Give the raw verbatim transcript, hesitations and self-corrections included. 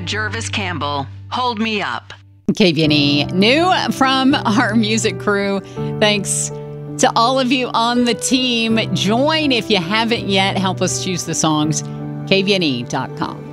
Jervis Campbell, Hold Me Up. K V N E, new from our music crew. Thanks to all of you on the team. Join if you haven't yet. Help us choose the songs. K V N E dot com.